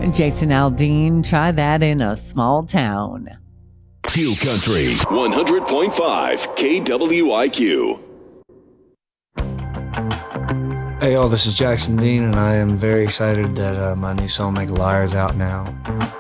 Jason Aldean, try that in a small town. Q Country 100.5 KWIQ. Hey y'all, this is Jackson Dean, and I am very excited that my new song "Make a Liar" is out now.